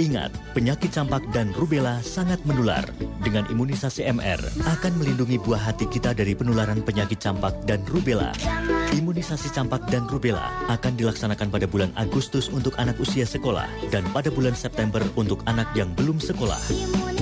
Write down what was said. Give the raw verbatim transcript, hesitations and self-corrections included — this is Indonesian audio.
Ingat, penyakit campak dan rubella sangat menular. Dengan imunisasi M R, akan melindungi buah hati kita dari penularan penyakit campak dan rubella. Imunisasi campak dan rubella akan dilaksanakan pada bulan Agustus untuk anak usia sekolah dan pada bulan September untuk anak yang belum sekolah.